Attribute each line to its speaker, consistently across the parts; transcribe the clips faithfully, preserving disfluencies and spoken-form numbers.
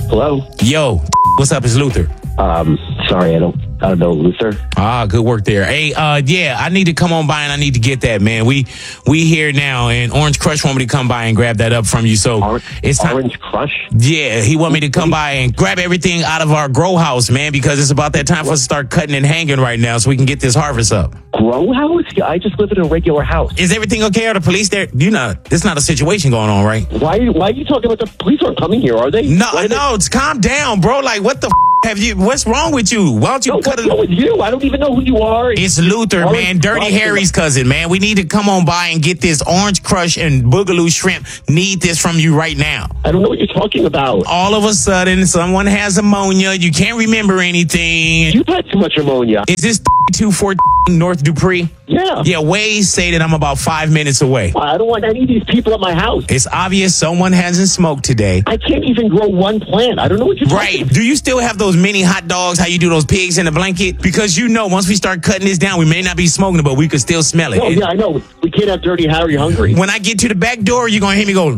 Speaker 1: Hello?
Speaker 2: Yo, what's up? It's Luther.
Speaker 1: Um, sorry, I don't, I don't know, Luther.
Speaker 2: Ah, good work there. Hey, uh, yeah, I need to come on by and I need to get that, man. We we here now, and Orange Crush want me to come by and grab that up from you. So
Speaker 1: Or-
Speaker 2: it's time.
Speaker 1: Orange Crush?
Speaker 2: Yeah, he want me to come by and grab everything out of our grow house, man, because it's about that time for us to start cutting and hanging right now so we can get this harvest up.
Speaker 1: Grow house? I just live in a regular house.
Speaker 2: Is everything okay? Are the police there? You know, there's not a situation going on, right?
Speaker 1: Why, why are you talking about the police aren't coming here, are they?
Speaker 2: No,
Speaker 1: Why are they-
Speaker 2: no, it's calm down, bro. Like, what the f- have you, what's wrong with you? Why don't you
Speaker 1: No,
Speaker 2: cut
Speaker 1: what's
Speaker 2: it?
Speaker 1: wrong with you? I don't even know who you are.
Speaker 2: It's Luther,
Speaker 1: Orange
Speaker 2: man. Dirty
Speaker 1: Crush.
Speaker 2: Harry's cousin, man. We need to come on by and get this Orange Crush and Boogaloo Shrimp. Need this from you right now.
Speaker 1: I don't know what you're talking about.
Speaker 2: All of a sudden, someone has ammonia. You can't remember anything.
Speaker 1: You've had too much ammonia.
Speaker 2: Is this two fourteen North Dupree?
Speaker 1: Yeah.
Speaker 2: Yeah, Waze say that I'm about five minutes away.
Speaker 1: I don't want any of these people at my house.
Speaker 2: It's obvious someone hasn't smoked today.
Speaker 1: I can't even grow one plant. I don't know what you're talking
Speaker 2: Right. Do you still have those mini hot dogs, how you do those pigs in the blanket? Because you know, once we start cutting this down, we may not be smoking it, but we could still smell it.
Speaker 1: Oh, yeah, I know. We can't have Dirty Harry hungry.
Speaker 2: When I get to the back door, you're going to hear me go...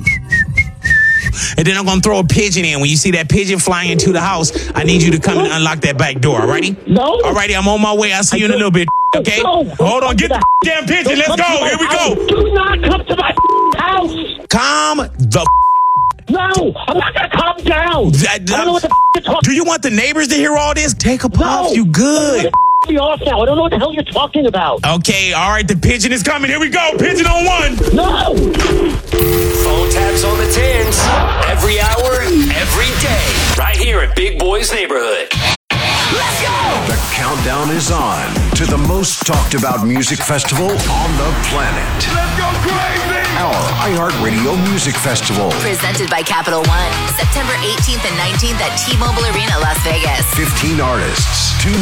Speaker 2: And then I'm going to throw a pigeon in. When you see that pigeon flying into the house, I need you to come and unlock that back door, all righty?
Speaker 1: No.
Speaker 2: All righty, I'm on my way. I'll see you in a little bit, okay?
Speaker 1: No.
Speaker 2: Hold on, get the damn pigeon. Let's
Speaker 1: Don't come
Speaker 2: go.
Speaker 1: to
Speaker 2: Here we
Speaker 1: my
Speaker 2: go.
Speaker 1: house. Do not come to my house.
Speaker 2: Calm the
Speaker 1: No, I'm not going to calm down.
Speaker 2: I-
Speaker 1: I don't know what the you're talking
Speaker 2: Do you want the neighbors to hear all this? Take a puff.
Speaker 1: No.
Speaker 2: You good.
Speaker 1: Me off now. I don't know what the hell you're talking about.
Speaker 2: Okay, all right, the pigeon is coming. Here we go. Pigeon on one.
Speaker 1: No.
Speaker 3: Phone taps on the tens. Every hour, every day. Right here at Big Boy's Neighborhood. Let's go!
Speaker 4: The countdown is on to the most talked about music festival on the planet.
Speaker 3: Let's go crazy!
Speaker 4: Our iHeartRadio Music Festival.
Speaker 5: Presented by Capital One, September eighteenth and nineteenth at T-Mobile Arena, Las Vegas.
Speaker 4: fifteen artists, two